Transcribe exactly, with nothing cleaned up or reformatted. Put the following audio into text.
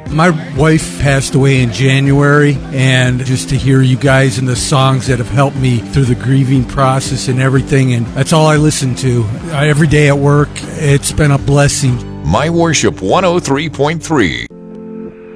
My wife passed away in January, and just to hear you guys and the songs that have helped me through the grieving process and everything, and that's all I listen to. Every day at work, it's been a blessing. My Worship one oh three point three.